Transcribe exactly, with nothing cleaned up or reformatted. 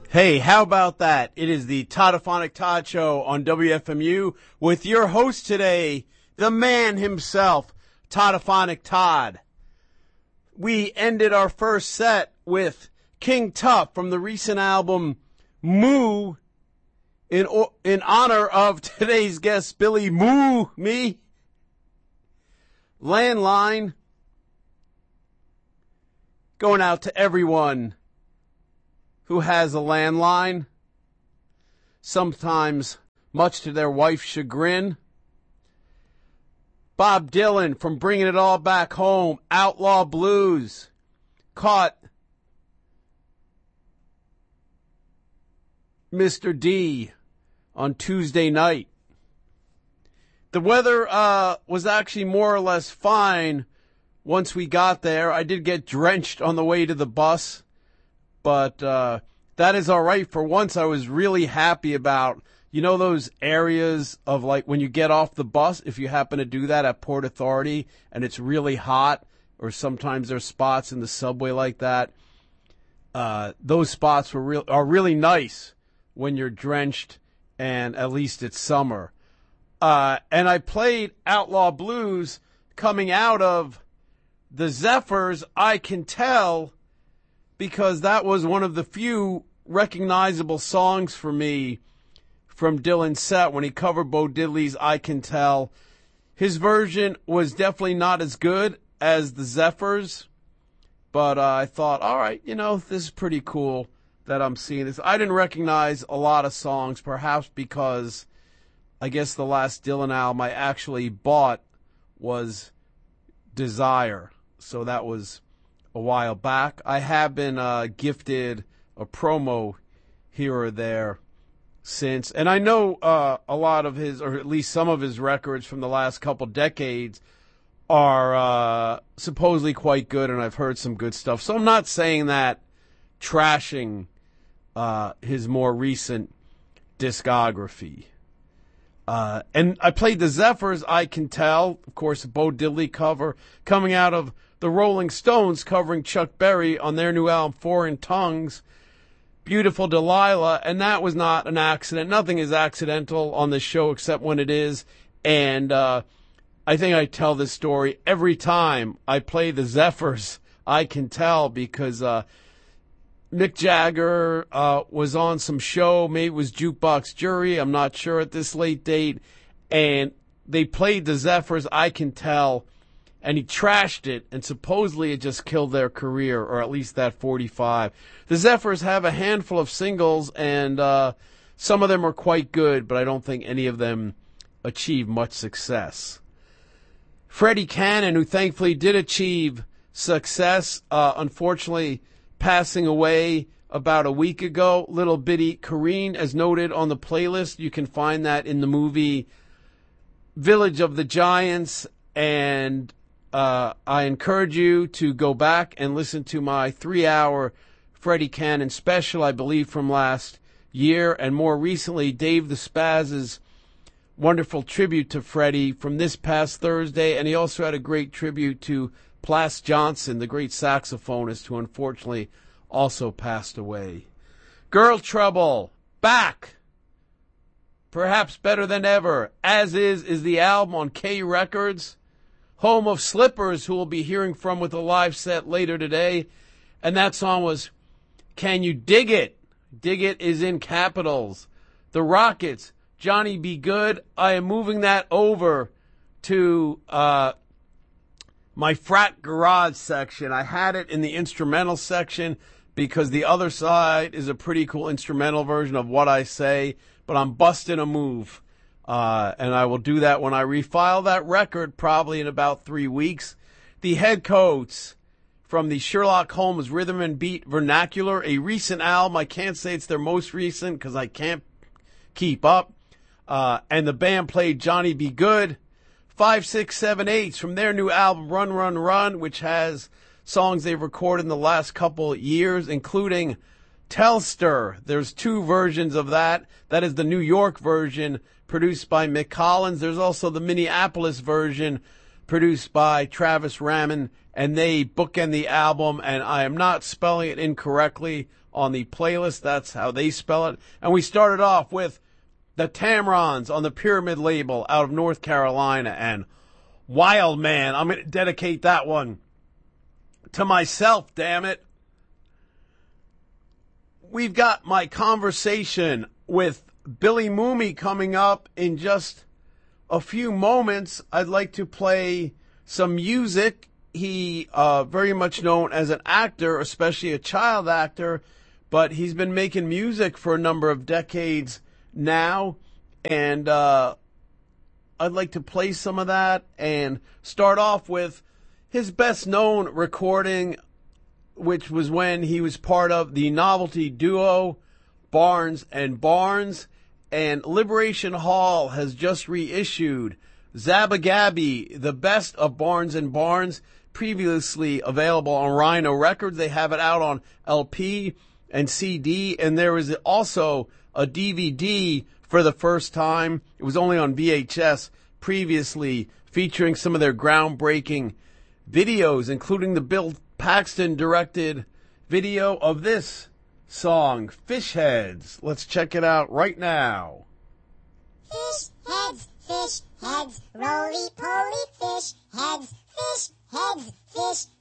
Hey, how about that? It is the Toddophonic Todd Show on W F M U with your host today, the man himself, Toddophonic Todd. We ended our first set with King Tuff from the recent album Moo in in honor of today's guest, Billy Moo, me. Landline. Going out to everyone who has a landline, sometimes much to their wife's chagrin. Bob Dylan from Bringing It All Back Home, Outlaw Blues, caught Mister D on Tuesday night. The weather uh, was actually more or less fine once we got there. I did get drenched on the way to the bus. But uh, that is all right. For once, I was really happy about, you know, those areas of like when you get off the bus, if you happen to do that at Port Authority and it's really hot, or sometimes there's spots in the subway like that. Uh, those spots were real are really nice when you're drenched and at least it's summer. Uh, and I played Outlaw Blues coming out of the Zephyrs, I Can Tell, because that was one of the few recognizable songs for me from Dylan's set when he covered Bo Diddley's I Can Tell. His version was definitely not as good as the Zephyrs, but uh, I thought, all right, you know, this is pretty cool that I'm seeing this. I didn't recognize a lot of songs, perhaps because I guess the last Dylan album I actually bought was Desire, so that was a while back. I have been uh, gifted a promo here or there since, and I know uh, a lot of his, or at least some of his records from the last couple decades are uh, supposedly quite good, and I've heard some good stuff. So I'm not saying that trashing uh, his more recent discography. Uh, and I played the Zephyrs, I Can Tell, of course, a Bo Diddley cover coming out of the Rolling Stones covering Chuck Berry on their new album, Foreign Tongues, Beautiful Delilah, and that was not an accident. Nothing is accidental on this show except when it is, and uh, I think I tell this story every time I play the Zephyrs, I Can Tell, because uh, Mick Jagger uh, was on some show, maybe it was Jukebox Jury, I'm not sure at this late date, and they played the Zephyrs, I Can Tell, and he trashed it, and supposedly it just killed their career, or at least that forty-five. The Zephyrs have a handful of singles, and uh, some of them are quite good, but I don't think any of them achieve much success. Freddie Cannon, who thankfully did achieve success, uh, unfortunately passing away about a week ago. Little bitty Corrine, as noted on the playlist. You can find that in the movie Village of the Giants, and Uh, I encourage you to go back and listen to my three-hour Freddie Cannon special, I believe from last year, and more recently, Dave the Spaz's wonderful tribute to Freddie from this past Thursday, and he also had a great tribute to Plas Johnson, the great saxophonist, who unfortunately also passed away. Girl Trouble, back! Perhaps better than ever. As Is is the album on K Records. Home of Slippers, who we'll be hearing from with a live set later today. And that song was Can You Dig It? Dig It is in capitals. The Rockets, Johnny Be Good. I am moving that over to uh, my frat garage section. I had it in the instrumental section because the other side is a pretty cool instrumental version of What I Say, but I'm busting a move. Uh, and I will do that when I refile that record, probably in about three weeks. The Headcoats from the Sherlock Holmes Rhythm and Beat Vernacular, a recent album. I can't say it's their most recent because I can't keep up. Uh, and the band played Johnny Be Good. Five, six, seven, eights from their new album Run, Run, Run, which has songs they've recorded in the last couple of years, including Telstar. There's two versions of that. That is the New York version, produced by Mick Collins. There's also the Minneapolis version, produced by Travis Rammon, and they bookend the album, and I am not spelling it incorrectly on the playlist. That's how they spell it. And we started off with the Tamrons on the Pyramid label out of North Carolina, and Wild Man. I'm going to dedicate that one to myself, damn it. We've got my conversation with Billy Mooney coming up in just a few moments. I'd like to play some music. He uh, very much known as an actor, especially a child actor, but he's been making music for a number of decades now, and uh, I'd like to play some of that and start off with his best known recording, which was when he was part of the novelty duo Barnes and Barnes, and Liberation Hall has just reissued Zabba Gabby, the best of Barnes and Barnes, previously available on Rhino Records. They have it out on L P and C D, and there is also a D V D for the first time. It was only on V H S previously, featuring some of their groundbreaking videos, including the Bill Paxton directed video of this song, Fish Heads. Let's check it out right now. Fish heads, fish heads, roly-poly fish heads, fish heads, fish